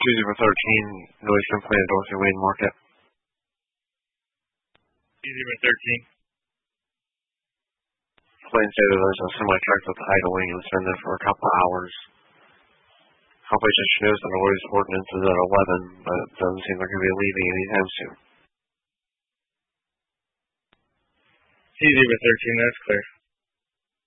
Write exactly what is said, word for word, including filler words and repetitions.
Tuesday for thirteen, noise complaint at Dorothy Wayne Market. Tuesday for thirteen. Plain say that there's a semi-truck that's idling and it's been there for a couple of hours. Competition knows that the noise ordinance is at eleven, but it doesn't seem they're going to be leaving anytime soon. Tuesday for thirteen, that's clear.